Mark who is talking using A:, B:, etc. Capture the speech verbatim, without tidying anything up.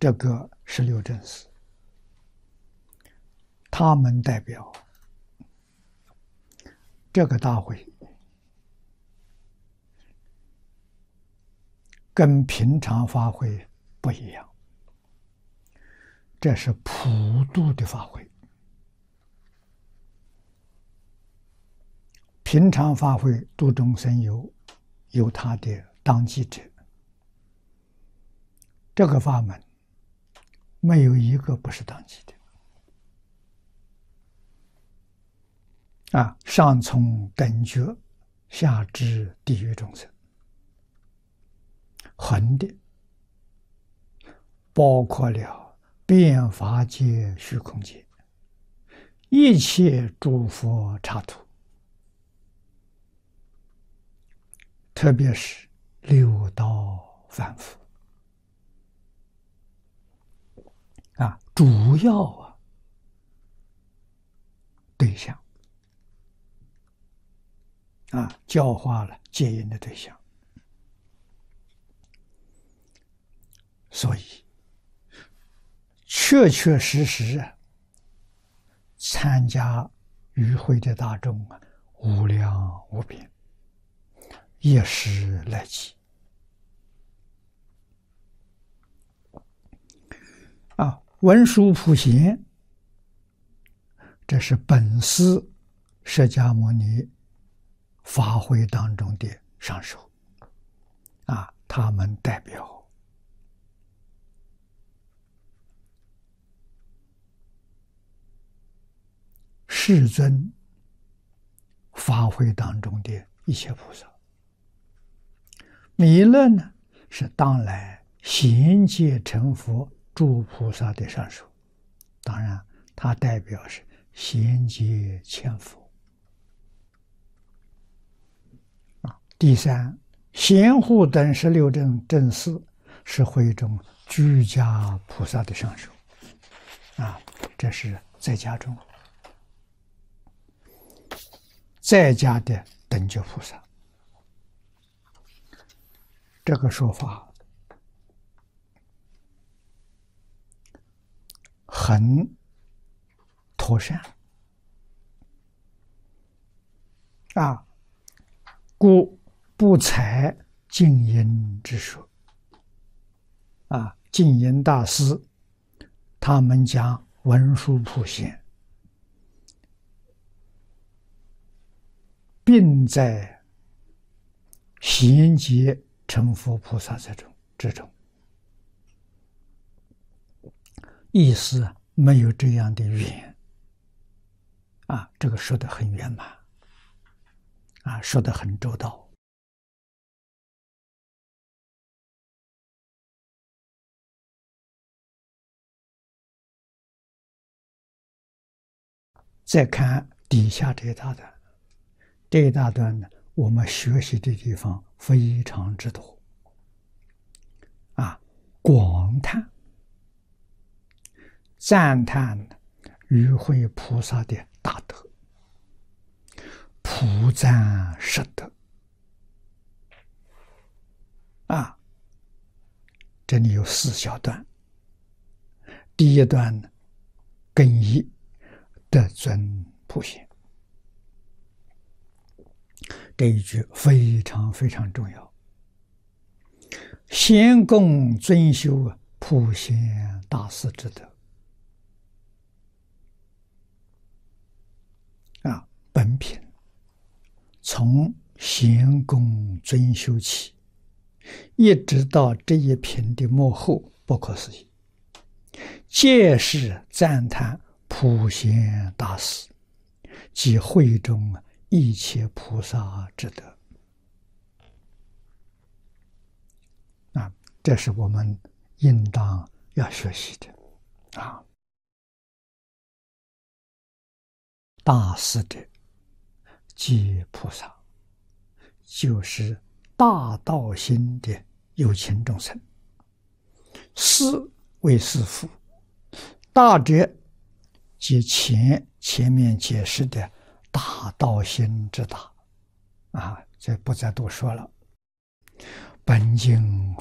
A: 这个十六正士，他们代表这个大会跟平常法会不一样，这是普度的法会。平常法会度众生有有他的当机者，这个法门没有一个不是当机的啊！上从等觉，下至地狱众生，横的包括了遍法界、虚空界，一切诸佛刹土，特别是六道凡夫啊，主要啊对象啊，教化了戒引的对象，所以确确实实啊，参加与会的大众啊，无量无边，一时来及啊！文殊普贤，这是本师释迦牟尼法会当中的上首啊，他们代表世尊法会当中的一切菩萨。弥勒呢，是当来贤界成佛诸菩萨的上首，当然他代表是贤界千佛啊。第三，贤护等十六正正士是会中居家菩萨的上首啊，这是在家中在家的等觉菩萨。这个说法很妥善啊，故不采净音之说啊。净音大师他们讲文殊普贤并在贤劫成佛菩萨之中之中，意思没有这样的缘啊，这个说得很圆满啊，说得很周到。再看底下这一大段，这一大段呢，我们学习的地方非常之多啊，广叹赞叹与会菩萨的大德，普赞十德啊。这里有四小段，第一段呢，更一得尊普贤，这一句非常非常重要。先供尊修普贤大士之德啊，本品从先供尊修起，一直到这一品的末后，不可思议，皆是赞叹普贤大士及会中一切菩萨之德啊，这是我们应当要学习的啊。大士者，即菩萨，就是大道心的有情众生。士为士父，大者即前前面解释的大道心之大啊，这不再多说了。本经